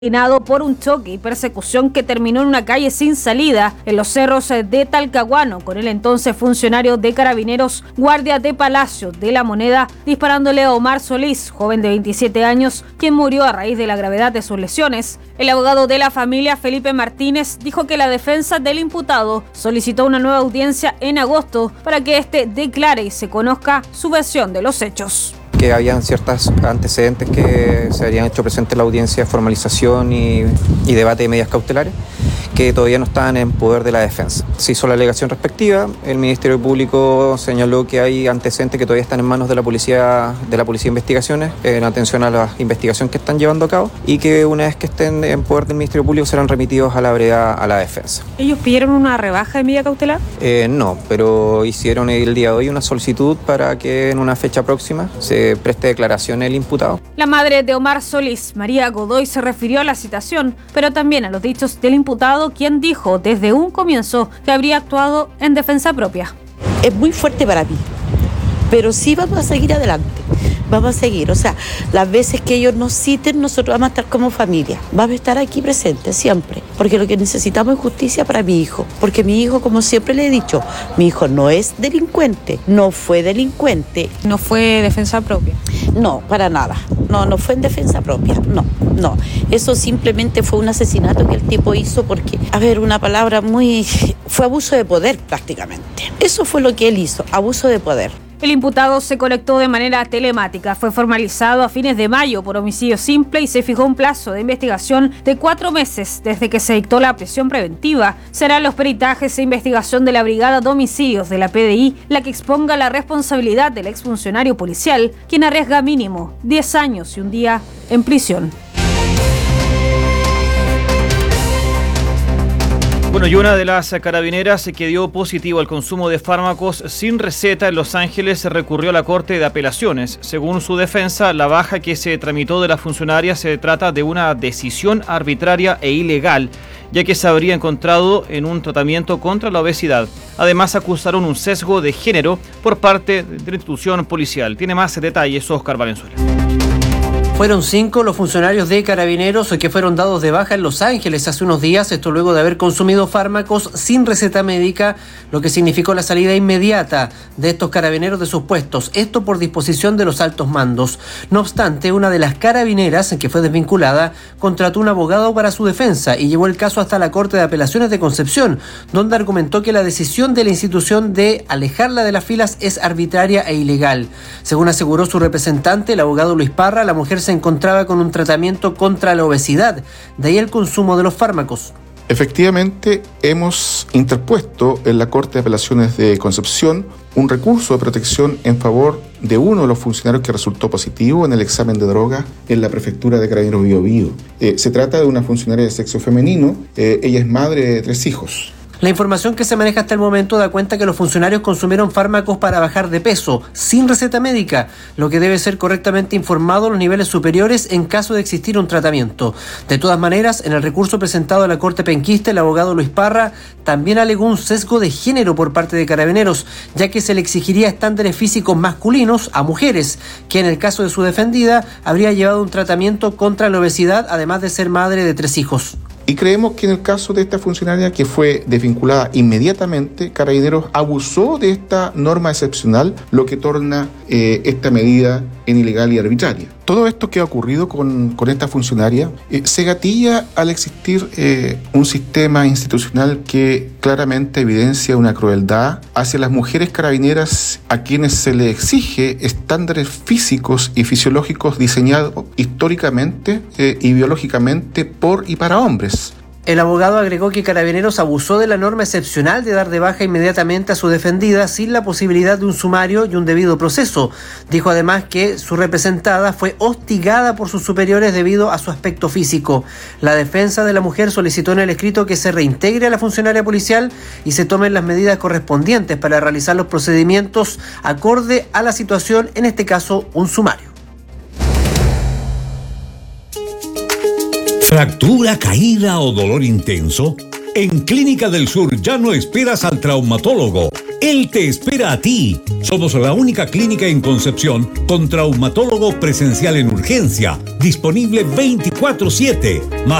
por un choque y persecución que terminó en una calle sin salida en los cerros de Talcahuano, con el entonces funcionario de Carabineros, guardia de Palacio de la Moneda, disparándole a Omar Solís, joven de 27 años, quien murió a raíz de la gravedad de sus lesiones. El abogado de la familia, Felipe Martínez, dijo que la defensa del imputado solicitó una nueva audiencia en agosto para que éste declare y se conozca su versión de los hechos. Que habían ciertos antecedentes que se habían hecho presente en la audiencia de formalización y debate de medidas cautelares que todavía no estaban en poder de la defensa. Se hizo la alegación respectiva, el Ministerio Público señaló que hay antecedentes que todavía están en manos de la Policía de Investigaciones en atención a la investigación que están llevando a cabo y que una vez que estén en poder del Ministerio Público serán remitidos a la brevedad a la defensa. ¿Ellos pidieron una rebaja de medida cautelar? No, pero hicieron el día de hoy una solicitud para que en una fecha próxima se preste declaración el imputado. La madre de Omar Solís, María Godoy, se refirió a la citación, pero también a los dichos del imputado, quien dijo desde un comienzo que habría actuado en defensa propia. Es muy fuerte para mí, pero sí vamos a seguir adelante. Vamos a seguir, o sea, las veces que ellos nos citen, nosotros vamos a estar como familia. Vamos a estar aquí presentes siempre, porque lo que necesitamos es justicia para mi hijo. Porque mi hijo, como siempre le he dicho, mi hijo no es delincuente, no fue delincuente. ¿No fue defensa propia? No, para nada. No fue en defensa propia, no. Eso simplemente fue un asesinato que el tipo hizo porque, una palabra fue abuso de poder prácticamente. Eso fue lo que él hizo, abuso de poder. El imputado se conectó de manera telemática, fue formalizado a fines de mayo por homicidio simple y se fijó un plazo de investigación de 4 meses desde que se dictó la prisión preventiva. Serán los peritajes e investigación de la Brigada de Homicidios de la PDI la que exponga la responsabilidad del exfuncionario policial, quien arriesga mínimo 10 años y un día en prisión. Bueno, y una de las carabineras que dio positivo al consumo de fármacos sin receta en Los Ángeles recurrió a la Corte de Apelaciones. Según su defensa, la baja que se tramitó de la funcionaria se trata de una decisión arbitraria e ilegal, ya que se habría encontrado en un tratamiento contra la obesidad. Además, acusaron un sesgo de género por parte de la institución policial. Tiene más detalles Oscar Valenzuela. Fueron 5 los funcionarios de Carabineros que fueron dados de baja en Los Ángeles hace unos días, esto luego de haber consumido fármacos sin receta médica, lo que significó la salida inmediata de estos carabineros de sus puestos, esto por disposición de los altos mandos. No obstante, una de las carabineras, que fue desvinculada, contrató un abogado para su defensa y llevó el caso hasta la Corte de Apelaciones de Concepción, donde argumentó que la decisión de la institución de alejarla de las filas es arbitraria e ilegal. Según aseguró su representante, el abogado Luis Parra, la mujer se encontraba con un tratamiento contra la obesidad, de ahí el consumo de los fármacos. Efectivamente, hemos interpuesto en la Corte de Apelaciones de Concepción un recurso de protección en favor de uno de los funcionarios que resultó positivo en el examen de droga en la prefectura de Carabineros Biobío. Se trata de una funcionaria de sexo femenino, ella es madre de 3 hijos. La información que se maneja hasta el momento da cuenta que los funcionarios consumieron fármacos para bajar de peso, sin receta médica, lo que debe ser correctamente informado a los niveles superiores en caso de existir un tratamiento. De todas maneras, en el recurso presentado a la Corte Penquista, el abogado Luis Parra también alegó un sesgo de género por parte de Carabineros, ya que se le exigiría estándares físicos masculinos a mujeres, que en el caso de su defendida habría llevado un tratamiento contra la obesidad, además de ser madre de 3 hijos. Y creemos que en el caso de esta funcionaria que fue desvinculada inmediatamente, Carabineros abusó de esta norma excepcional, lo que torna esta medida en ilegal y arbitraria. Todo esto que ha ocurrido con esta funcionaria se gatilla al existir un sistema institucional que claramente evidencia una crueldad hacia las mujeres carabineras a quienes se les exige estándares físicos y fisiológicos diseñados históricamente y biológicamente por y para hombres. El abogado agregó que Carabineros abusó de la norma excepcional de dar de baja inmediatamente a su defendida sin la posibilidad de un sumario y un debido proceso. Dijo además que su representada fue hostigada por sus superiores debido a su aspecto físico. La defensa de la mujer solicitó en el escrito que se reintegre a la funcionaria policial y se tomen las medidas correspondientes para realizar los procedimientos acorde a la situación, en este caso un sumario. ¿Fractura, caída o dolor intenso? En Clínica del Sur ya no esperas al traumatólogo. Él te espera a ti. Somos la única clínica en Concepción con traumatólogo presencial en urgencia, disponible 24/7.